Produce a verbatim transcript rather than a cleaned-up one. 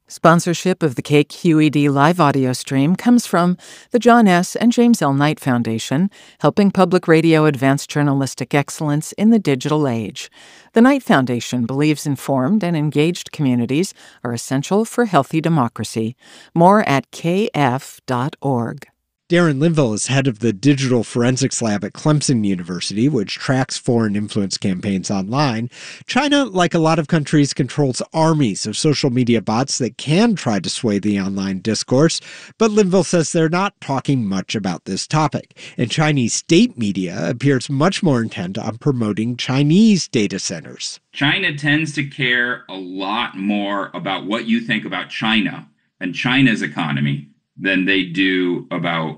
Sponsorship of the K Q E D live audio stream comes from the John S. and James L. Knight Foundation, helping public radio advance journalistic excellence in the digital age. The Knight Foundation believes informed and engaged communities are essential for healthy democracy. More at k f dot org. Darren Linville is head of the Digital Forensics Lab at Clemson University, which tracks foreign influence campaigns online. China, like a lot of countries, controls armies of social media bots that can try to sway the online discourse, but Linville says they're not talking much about this topic. And Chinese state media appears much more intent on promoting Chinese data centers. China tends to care a lot more about what you think about China and China's economy than they do about